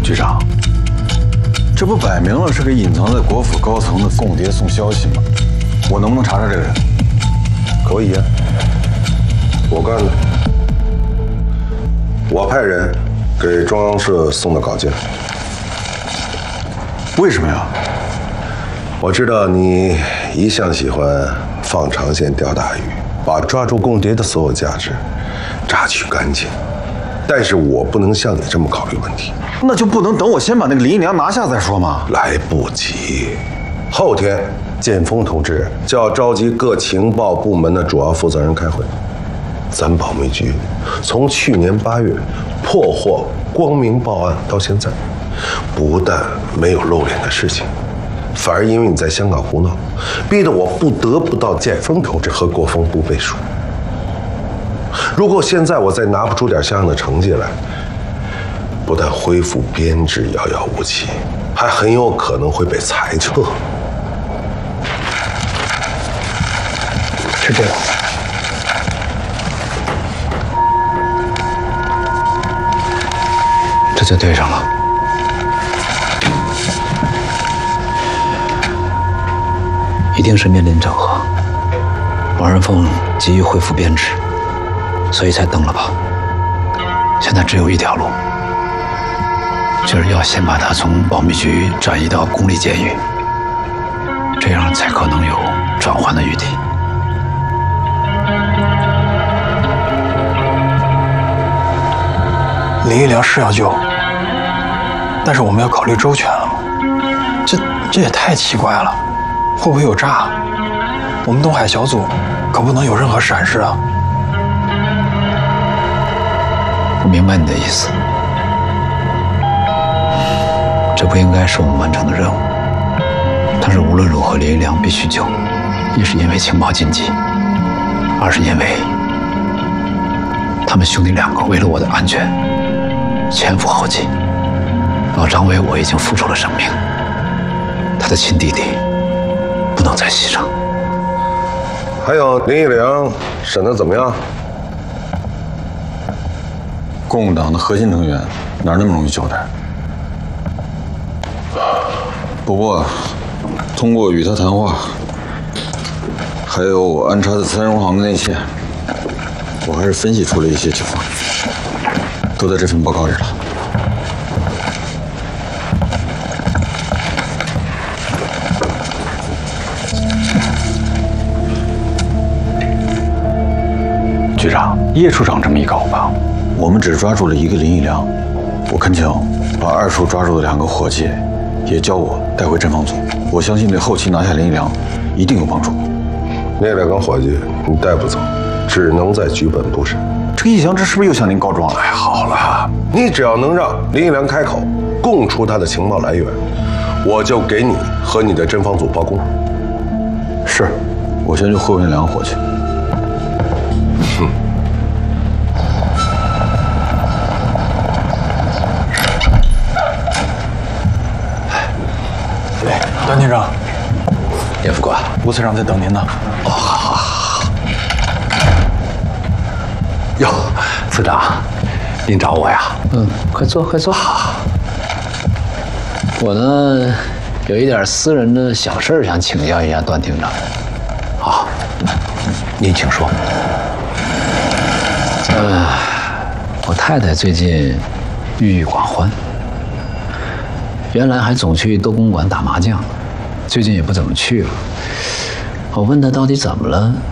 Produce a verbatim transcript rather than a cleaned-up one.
局长，这不摆明了是给隐藏在国府高层的共谍送消息吗？我能不能查查这个人？ 可以呀、啊，我干的。我派人给中央社送的稿件。 为什么呀？ 我知道你一向喜欢放长线钓大鱼，把抓住共谍的所有价值榨取干净。但是我不能像你这么考虑问题。 那就不能等我先把那个林一良拿下再说吗？ 来不及，后天建峰同志就要召集各情报部门的主要负责人开会。咱保密局从去年八月破获光明报案到现在，不但没有露脸的事情，反而因为你在香港胡闹，逼得我不得不到建峰同志和国防部背书。如果现在我再拿不出点像样的成绩来，不但恢复编制遥遥无期，还很有可能会被裁撤。 是这个。这就对上了。一定是面临整合，王仁凤急于恢复编制，所以才登了吧。现在只有一条路，就是要先把他从保密局转移到公立监狱，这样才可能有转换的余地。 林一良是要救，但是我们要考虑周全啊。这这也太奇怪了，会不会有诈？我们东海小组可不能有任何闪失啊！ 我明白你的意思，这不应该是我们完成的任务。但是无论如何，林一良必须救，一是因为情报禁忌，二是因为他们兄弟两个为了我的安全前赴后继。老张为我已经付出了生命，他的亲弟弟不能再牺牲。 还有林一良审得怎么样？ 共党的核心成员哪那么容易交代？不过，通过与他谈话，还有我安插的三荣行的内线，我还是分析出了一些情况，都在这份报告里了。局长，叶处长这么一搞吧，我们只抓住了一个林一良，我恳请把二处抓住的两个伙计也交我带回侦防组，我相信对后期拿下林一良一定有帮助。 那两个伙计你带不走，只能在局本部审。 这个易祥之是不是又向您告状了？哎，好了， 你只要能让林一良开口供出他的情报来源，我就给你和你的侦防组包工。 是，我先去会问两个伙计。 哼。 哎，段厅长， 叶副官， 吴次长在等您呢。 哦，好好好。哟，次长，您找我呀？嗯，快坐，快坐。我呢，有一点私人的小事想请教一下段厅长。好，您请说。呃，我太太最近郁郁寡欢，原来还总去斗公馆打麻将，最近也不怎么去了。我问她到底怎么了，